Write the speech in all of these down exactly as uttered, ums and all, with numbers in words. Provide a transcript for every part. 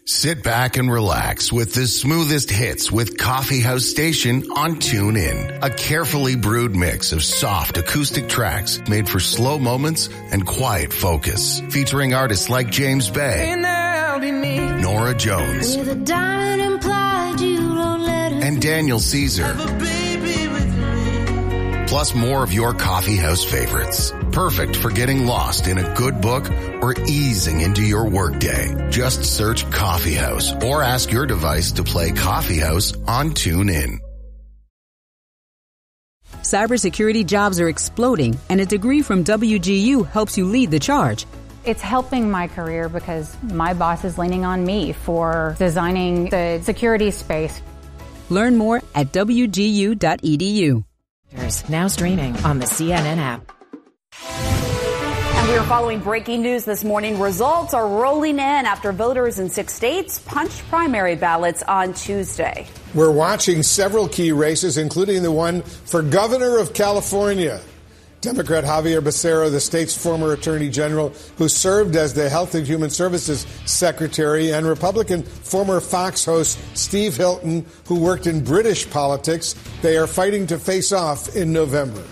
Sit back and relax with the smoothest hits with Coffee House Station on TuneIn. A carefully brewed mix of soft acoustic tracks made for slow moments and quiet focus. Featuring artists like James Bay, Nora Jones, and Daniel Caesar. Plus more of your coffee house favorites. Perfect for getting lost in a good book or easing into your workday. Just search Coffee House or ask your device to play Coffee House on TuneIn. Cybersecurity jobs are exploding, and a degree from W G U helps you lead the charge. It's helping my career because my boss is leaning on me for designing the security space. Learn more at W G U dot E D U. Now streaming on the C N N app. And we are following breaking news this morning. Results are rolling in after voters in six states punched primary ballots on Tuesday. We're watching several key races, including the one for governor of California. Democrat Javier Becerra, the state's former attorney general, who served as the Health and Human Services secretary, and Republican former Fox host Steve Hilton, who worked in British politics. They are fighting to face off in November.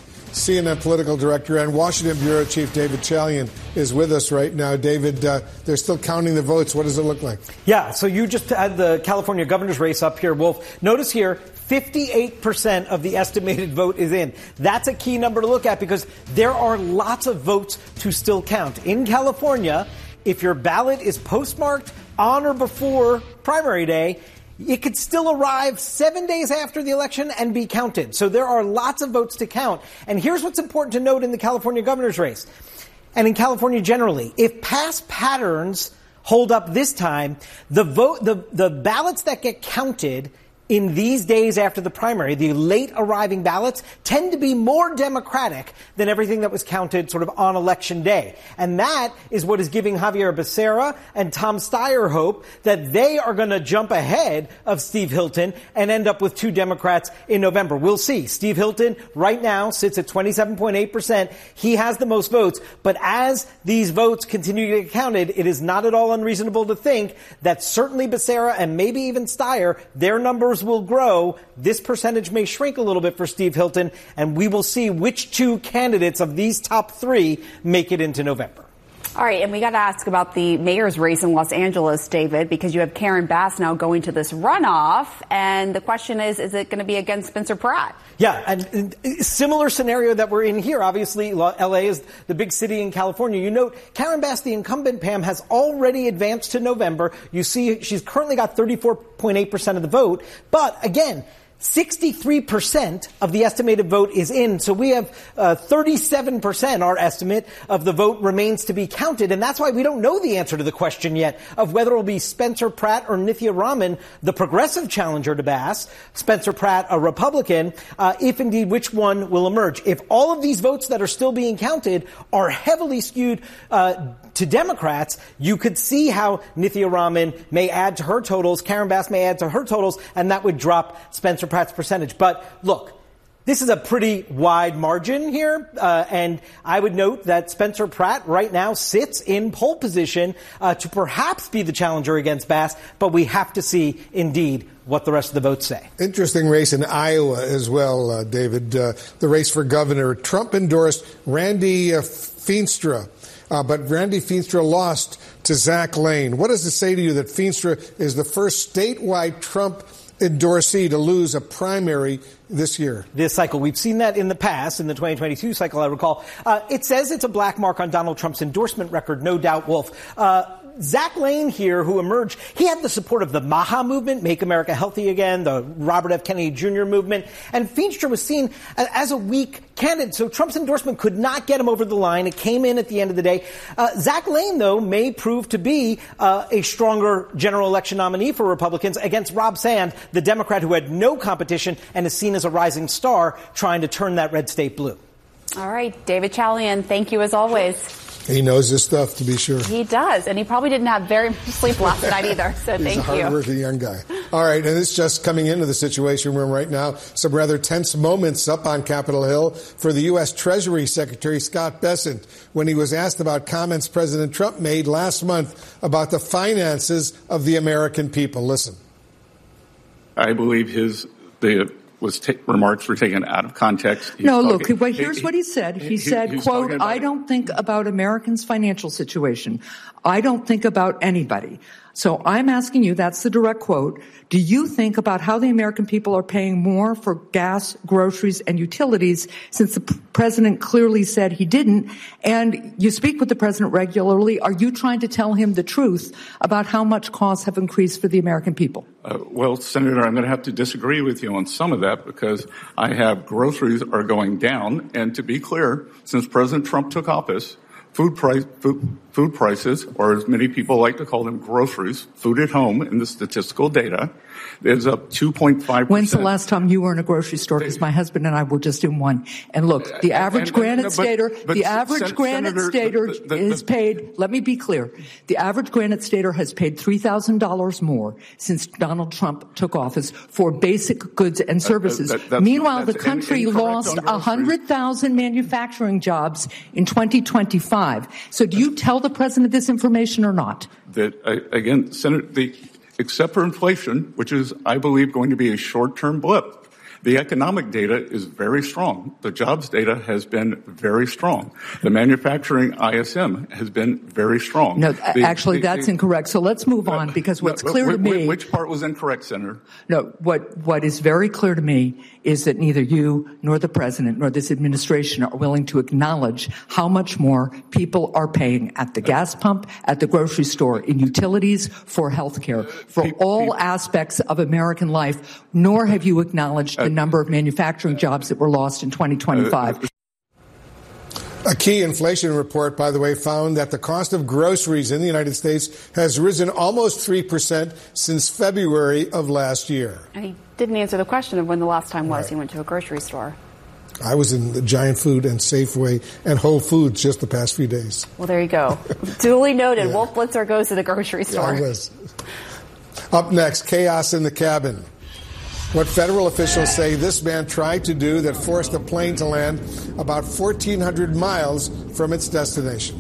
C N N political director and Washington bureau chief David Chalian is with us right now. David, uh, they're still counting the votes. What does it look like? Yeah, so you just had the California governor's race up here, Wolf. Notice here, fifty-eight percent of the estimated vote is in. That's a key number to look at because there are lots of votes to still count. In California, if your ballot is postmarked on or before primary day, it could still arrive seven days after the election and be counted. So there are lots of votes to count. And here's what's important to note in the California governor's race, and in California generally. If past patterns hold up this time, the vote, the, the ballots that get counted in these days after the primary, the late arriving ballots tend to be more Democratic than everything that was counted sort of on election day. And that is what is giving Javier Becerra and Tom Steyer hope that they are going to jump ahead of Steve Hilton and end up with two Democrats in November. We'll see. Steve Hilton right now sits at twenty-seven point eight percent. He has the most votes. But as these votes continue to get counted, it is not at all unreasonable to think that certainly Becerra and maybe even Steyer, their numbers will grow. This percentage may shrink a little bit for Steve Hilton, and we will see which two candidates of these top three make it into November. All right, and we got to ask about the mayor's race in Los Angeles, David, because you have Karen Bass now going to this runoff, and the question is, is it going to be against Spencer Pratt? Yeah, and, and similar scenario that we're in here. Obviously, L A is the big city in California. You note Karen Bass, the incumbent, Pam, has already advanced to November. You see she's currently got thirty-four point eight percent of the vote. But again, sixty-three percent of the estimated vote is in. So we have uh, thirty-seven percent, our estimate, of the vote remains to be counted. And that's why we don't know the answer to the question yet of whether it will be Spencer Pratt or Nithya Raman, the progressive challenger to Bass, Spencer Pratt, a Republican, uh, if indeed which one will emerge. If all of these votes that are still being counted are heavily skewed uh, to Democrats, you could see how Nithya Raman may add to her totals, Karen Bass may add to her totals, and that would drop Spencer Pratt's percentage. But look, this is a pretty wide margin here, uh, and I would note that Spencer Pratt right now sits in pole position uh, to perhaps be the challenger against Bass, but we have to see indeed what the rest of the votes say. Interesting race in Iowa as well, uh, David. Uh, the race for governor. Trump endorsed Randy uh, Feenstra. Uh, but Randy Feenstra lost to Zach Lane. What does it say to you that Feenstra is the first statewide Trump endorsee to lose a primary this year? This cycle. We've seen that in the past, in the twenty twenty-two cycle, I recall. Uh, it says it's a black mark on Donald Trump's endorsement record, no doubt, Wolf. Uh, Zach Lane here, who emerged, he had the support of the MAHA movement, Make America Healthy Again, the Robert F. Kennedy Junior movement, and Feenstra was seen as a weak candidate, so Trump's endorsement could not get him over the line. It came in at the end of the day. Uh, Zach Lane, though, may prove to be uh, a stronger general election nominee for Republicans against Rob Sand, the Democrat who had no competition and is seen as a rising star trying to turn that red state blue. All right, David Chalian, thank you as always. He knows his stuff, to be sure. He does, and he probably didn't have very much sleep last night either, so He's thank you. He's a hard-working young guy. All right, and it's just coming into the Situation Room right now. Some rather tense moments up on Capitol Hill for the U S. Treasury Secretary Scott Bessent when he was asked about comments President Trump made last month about the finances of the American people. Listen. I believe his the was t- remarks were taken out of context. He's no, talking, look, well, here's he, what he said. He, he said, he, quote, I don't think about Americans' financial situation. I don't think about anybody. So I'm asking you, that's the direct quote, do you think about how the American people are paying more for gas, groceries, and utilities since the p- president clearly said he didn't? And you speak with the president regularly. Are you trying to tell him the truth about how much costs have increased for the American people? Uh, well, Senator, I'm going to have to disagree with you on some of that because I have groceries are going down. And to be clear, since President Trump took office, Food price, food, food prices, or as many people like to call them, groceries, food at home in the statistical data, is up two point five percent. When's the last time you were in a grocery store? Because my husband and I were just in one. And look, the average and, Granite and, but, Stater, but the average Sen- Granite Senator, Stater the, the, the, is paid, let me be clear, the average Granite Stater has paid three thousand dollars more since Donald Trump took office for basic goods and services. Uh, that, that's, Meanwhile, that's the country lost one hundred thousand manufacturing jobs in twenty twenty-five. So do you tell the president this information or not? That, again, Senator, the, except for inflation, which is, I believe, going to be a short-term blip, the economic data is very strong. The jobs data has been very strong. The manufacturing I S M has been very strong. No, the, actually, the, that's the, incorrect. So let's move on because what's no, clear w- to me... Which part was incorrect, Senator? No, what, what is very clear to me is that neither you nor the president nor this administration are willing to acknowledge how much more people are paying at the gas pump, at the grocery store, in utilities, for health care, for people, all people, aspects of American life, nor have you acknowledged the number of manufacturing jobs that were lost in twenty twenty-five. A key inflation report, by the way, found that the cost of groceries in the United States has risen almost three percent since February of last year. And he didn't answer the question of when the last time was right. he went to a grocery store. I was in the Giant Food and Safeway and Whole Foods just the past few days. Well, there you go. Duly noted. Yeah. Wolf Blitzer goes to the grocery store. Yeah, I was. Up next, chaos in the cabin. What federal officials say this man tried to do that forced the plane to land about fourteen hundred miles from its destination.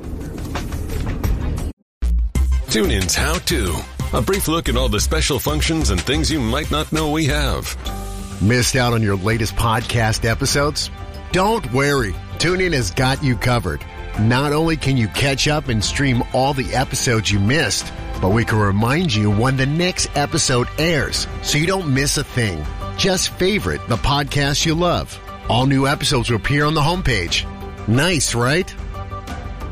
TuneIn's How To. A brief look at all the special functions and things you might not know we have. Missed out on your latest podcast episodes? Don't worry. TuneIn has got you covered. Not only can you catch up and stream all the episodes you missed, but we can remind you when the next episode airs so you don't miss a thing. Just favorite the podcast you love. All new episodes will appear on the homepage. Nice, right?